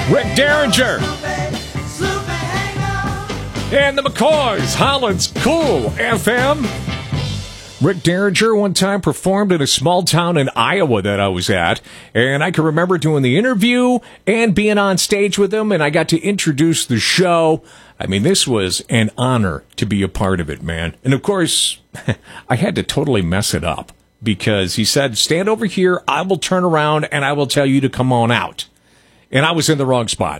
Rick Derringer. And the McCoys, Holland's Cool FM. Rick Derringer one time performed in a small town in Iowa that I was at, and I can remember doing the interview and being on stage with him, and I got to introduce the show. I mean, this was an honor to be a part of it, man. And of course, I had to totally mess it up because he said, stand over here, I will turn around, and I will tell you to come on out. And I was in the wrong spot.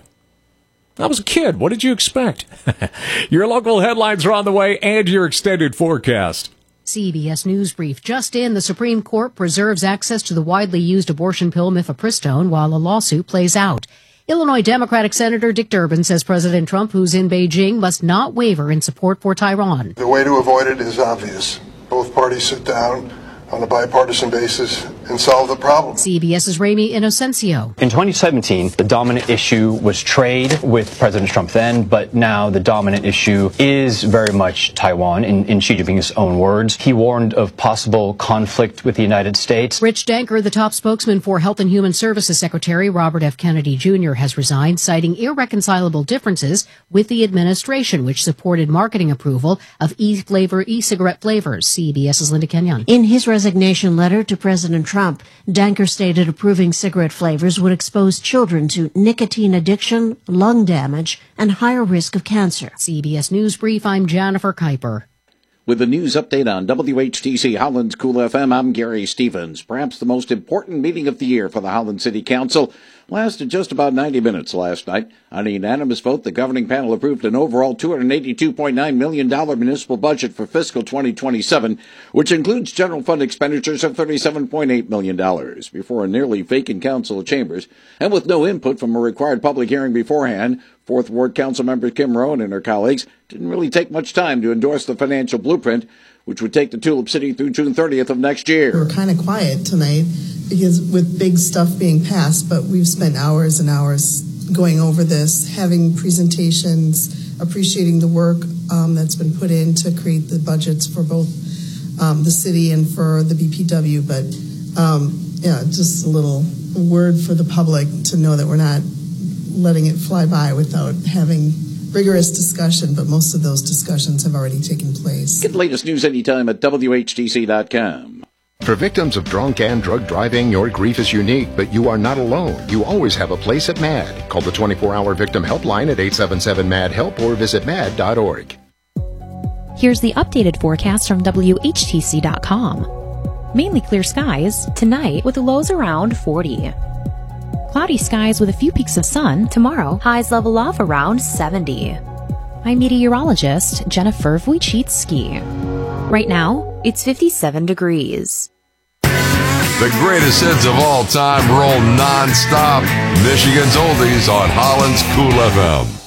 I was a kid. What did you expect? Your local headlines are on the way and your extended forecast. CBS News Brief. Just in, the Supreme Court preserves access to the widely used abortion pill mifepristone while a lawsuit plays out. Illinois Democratic Senator Dick Durbin says President Trump, who's in Beijing, must not waver in support for Tehran. The way to avoid it is obvious. Both parties sit down on a bipartisan basis and solve the problem. CBS's Ramy Inocencio. In 2017, the dominant issue was trade with President Trump then, but now the dominant issue is very much Taiwan, in Xi Jinping's own words. He warned of possible conflict with the United States. Rich Danker, the top spokesman for Health and Human Services Secretary Robert F. Kennedy Jr., has resigned, citing irreconcilable differences with the administration, which supported marketing approval of e-cigarette flavors. CBS's Linda Kenyon. In his resignation letter to President Trump, Danker stated approving cigarette flavors would expose children to nicotine addiction, lung damage, and higher risk of cancer. CBS News Brief, I'm Jennifer Kuiper. With the news update on WHTC Holland's Cool FM, I'm Gary Stevens. Perhaps the most important meeting of the year for the Holland City Council lasted just about 90 minutes last night. On a unanimous vote, the governing panel approved an overall $282.9 million municipal budget for fiscal 2027, which includes general fund expenditures of $37.8 million. Before a nearly vacant council of chambers, and with no input from a required public hearing beforehand, 4th Ward Council member Kim Rowan and her colleagues didn't really take much time to endorse the financial blueprint, which would take the Tulip City through June 30th of next year. We're kind of quiet tonight because with big stuff being passed, but we've spent hours and hours going over this, having presentations, appreciating the work that's been put in to create the budgets for both the city and for the BPW. But just a little word for the public to know that we're not letting it fly by without having rigorous discussion, but most of those discussions have already taken place. Get the latest news anytime at WHTC.com. For victims of drunk and drug driving, your grief is unique, but you are not alone. You always have a place at MAD. Call the 24-hour victim helpline at 877-MAD-HELP or visit mad.org. Here's the updated forecast from WHTC.com. Mainly clear skies tonight with lows around 40. Cloudy skies with a few peaks of sun tomorrow. Highs level off around 70. I'm meteorologist Jennifer Wojcicki. Right now, it's 57 degrees. The greatest hits of all time roll non-stop. Michigan's Oldies on Holland's Cool FM.